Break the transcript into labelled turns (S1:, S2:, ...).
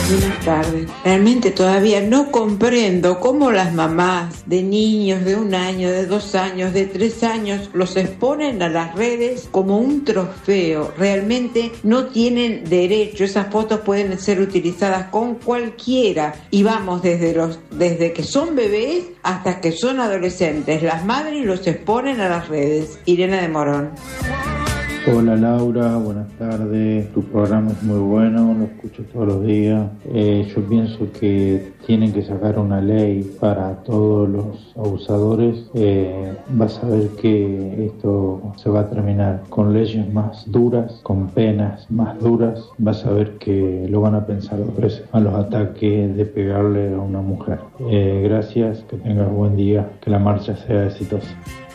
S1: Buenas tardes. Realmente todavía no comprendo cómo las mamás de niños de 1 año, de 2 años, de 3 años los exponen a las redes como un trofeo. Realmente no tienen derecho. Esas fotos pueden ser utilizadas con cualquiera y vamos desde que son bebés hasta que son adolescentes. Las madres los exponen a las redes. Irena de Morón.
S2: Hola Laura, buenas tardes. Tu programa es muy bueno, lo escucho todos los días. Yo pienso que tienen que sacar una ley para todos los abusadores. Vas a ver que esto se va a terminar con leyes más duras, con penas más duras. Vas a ver que lo van a pensar dos veces a los ataques de pegarle a una mujer. Gracias, que tengas buen día, que la marcha sea exitosa.